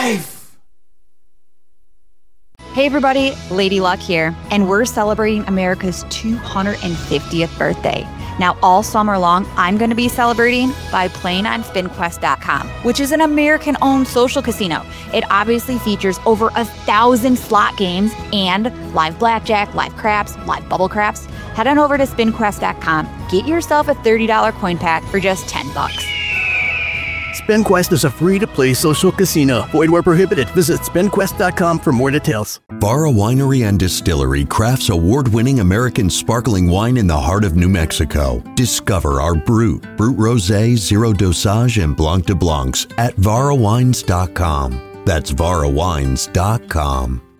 Hey everybody, Lady Luck here, and we're celebrating America's 250th birthday. Now all summer long, I'm going to be celebrating by playing on SpinQuest.com, which is an American-owned social casino. It obviously features over 1,000 slot games and live blackjack, live craps, live bubble craps. Head on over to SpinQuest.com, get yourself a $30 coin pack for just $10. SpinQuest is a free-to-play social casino. Void where prohibited. Visit SpinQuest.com for more details. Barra Winery and Distillery crafts award-winning American sparkling wine in the heart of New Mexico. Discover our Brut Rosé, Zero Dosage, and Blanc de Blancs at VaraWines.com. That's VaraWines.com.